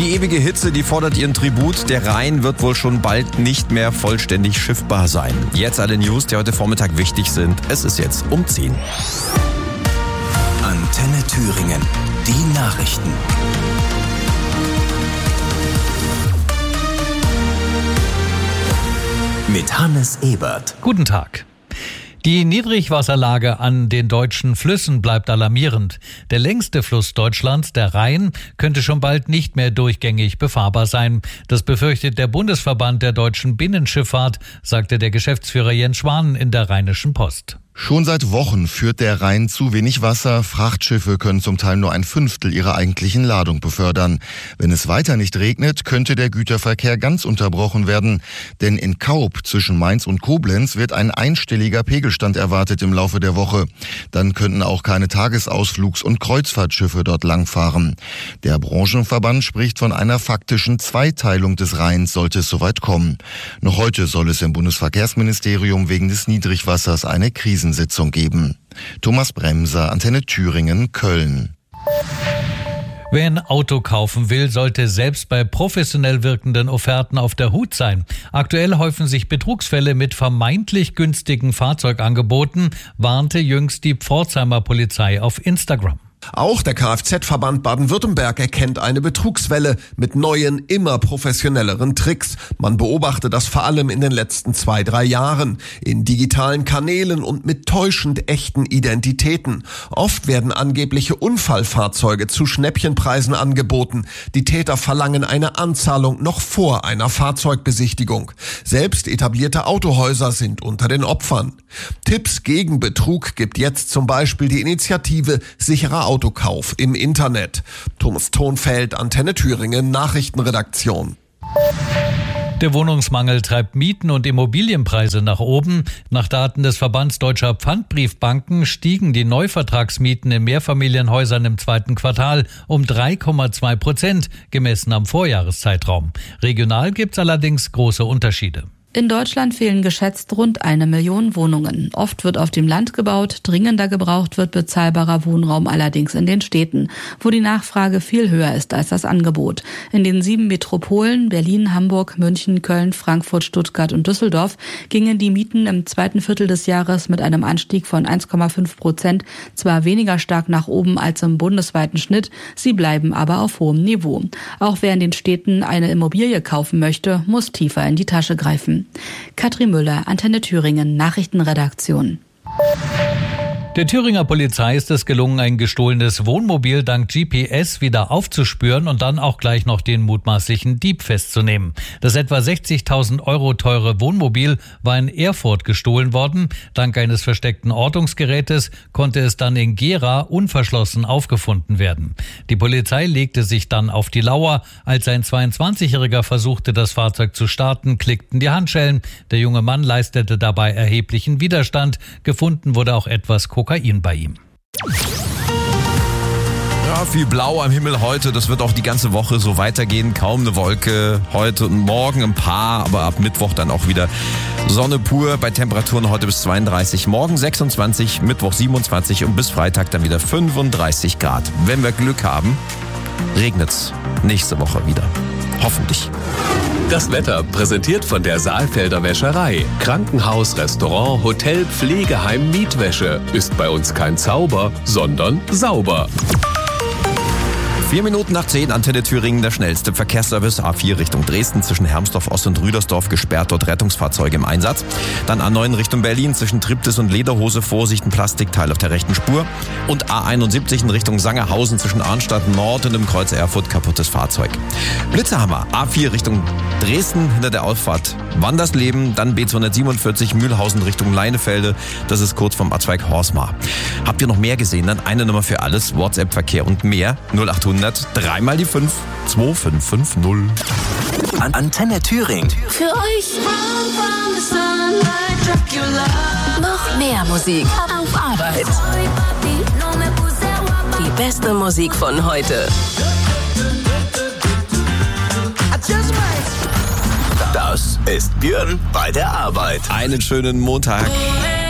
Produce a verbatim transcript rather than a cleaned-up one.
Die ewige Hitze, die fordert ihren Tribut. Der Rhein wird wohl schon bald nicht mehr vollständig schiffbar sein. Jetzt alle News, die heute Vormittag wichtig sind. Es ist jetzt um zehn. Antenne Thüringen. Die Nachrichten. Mit Hannes Ebert. Guten Tag. Die Niedrigwasserlage an den deutschen Flüssen bleibt alarmierend. Der längste Fluss Deutschlands, der Rhein, könnte schon bald nicht mehr durchgängig befahrbar sein. Das befürchtet der Bundesverband der deutschen Binnenschifffahrt, sagte der Geschäftsführer Jens Schwan in der Rheinischen Post. Schon seit Wochen führt der Rhein zu wenig Wasser. Frachtschiffe können zum Teil nur ein Fünftel ihrer eigentlichen Ladung befördern. Wenn es weiter nicht regnet, könnte der Güterverkehr ganz unterbrochen werden. Denn in Kaub zwischen Mainz und Koblenz wird ein einstelliger Pegelstand erwartet im Laufe der Woche. Dann könnten auch keine Tagesausflugs- und Kreuzfahrtschiffe dort langfahren. Der Branchenverband spricht von einer faktischen Zweiteilung des Rheins, sollte es soweit kommen. Noch heute soll es im Bundesverkehrsministerium wegen des Niedrigwassers eine Krise Sitzung geben. Thomas Bremser, Antenne Thüringen, Köln. Wer ein Auto kaufen will, sollte selbst bei professionell wirkenden Offerten auf der Hut sein. Aktuell häufen sich Betrugsfälle mit vermeintlich günstigen Fahrzeugangeboten, warnte jüngst die Pforzheimer Polizei auf Instagram. Auch der Kfz-Verband Baden-Württemberg erkennt eine Betrugswelle mit neuen, immer professionelleren Tricks. Man beobachte das vor allem in den letzten zwei, drei Jahren. In digitalen Kanälen und mit täuschend echten Identitäten. Oft werden angebliche Unfallfahrzeuge zu Schnäppchenpreisen angeboten. Die Täter verlangen eine Anzahlung noch vor einer Fahrzeugbesichtigung. Selbst etablierte Autohäuser sind unter den Opfern. Tipps gegen Betrug gibt jetzt zum Beispiel die Initiative Sicherer Autokauf im Internet. Thomas Thonfeld, Antenne Thüringen, Nachrichtenredaktion. Der Wohnungsmangel treibt Mieten und Immobilienpreise nach oben. Nach Daten des Verbands Deutscher Pfandbriefbanken stiegen die Neuvertragsmieten in Mehrfamilienhäusern im zweiten Quartal um drei Komma zwei Prozent, gemessen am Vorjahreszeitraum. Regional gibt's allerdings große Unterschiede. In Deutschland fehlen geschätzt rund eine Million Wohnungen. Oft wird auf dem Land gebaut, dringender gebraucht wird bezahlbarer Wohnraum allerdings in den Städten, wo die Nachfrage viel höher ist als das Angebot. In den sieben Metropolen Berlin, Hamburg, München, Köln, Frankfurt, Stuttgart und Düsseldorf gingen die Mieten im zweiten Viertel des Jahres mit einem Anstieg von eins Komma fünf Prozent zwar weniger stark nach oben als im bundesweiten Schnitt, sie bleiben aber auf hohem Niveau. Auch wer in den Städten eine Immobilie kaufen möchte, muss tiefer in die Tasche greifen. Katrin Müller, Antenne Thüringen, Nachrichtenredaktion. Der Thüringer Polizei ist es gelungen, ein gestohlenes Wohnmobil dank G P S wieder aufzuspüren und dann auch gleich noch den mutmaßlichen Dieb festzunehmen. Das etwa sechzigtausend Euro teure Wohnmobil war in Erfurt gestohlen worden. Dank eines versteckten Ortungsgerätes konnte es dann in Gera unverschlossen aufgefunden werden. Die Polizei legte sich dann auf die Lauer. Als ein zweiundzwanzigjähriger versuchte, das Fahrzeug zu starten, klickten die Handschellen. Der junge Mann leistete dabei erheblichen Widerstand. Gefunden wurde auch etwas Kokain bei ihm. Ja, viel Blau am Himmel heute. Das wird auch die ganze Woche so weitergehen. Kaum eine Wolke. Heute und morgen ein paar, aber ab Mittwoch dann auch wieder Sonne pur. Bei Temperaturen heute bis zweiunddreißig. Morgen sechsundzwanzig, Mittwoch siebenundzwanzig und bis Freitag dann wieder fünfunddreißig Grad. Wenn wir Glück haben, regnet's nächste Woche wieder. Hoffentlich. Das Wetter präsentiert von der Saalfelder Wäscherei. Krankenhaus, Restaurant, Hotel, Pflegeheim, Mietwäsche. Ist bei uns kein Zauber, sondern sauber. Vier Minuten nach zehn, Antenne Thüringen, der schnellste Verkehrsservice. A vier Richtung Dresden, zwischen Hermsdorf Ost und Rüdersdorf gesperrt, dort Rettungsfahrzeuge im Einsatz. Dann A neun Richtung Berlin, zwischen Triptis und Lederhose, Vorsicht, ein Plastikteil auf der rechten Spur. Und A einundsiebzig in Richtung Sangerhausen, zwischen Arnstadt Nord und dem Kreuz Erfurt, kaputtes Fahrzeug. Blitzerhammer, A vier Richtung Dresden, hinter der Auffahrt Wandersleben, dann B zweihundertsiebenundvierzig Mühlhausen Richtung Leinefelde, das ist kurz vom Abzweig Horsmar. Habt ihr noch mehr gesehen? Dann eine Nummer für alles, WhatsApp-Verkehr und mehr, null achthundert dreimal die fünf, zwei fünf fünf null. An Antenne Thüringen. Für euch. Noch mehr Musik auf Arbeit. Die beste Musik von heute. Das ist Björn bei der Arbeit. Einen schönen Montag.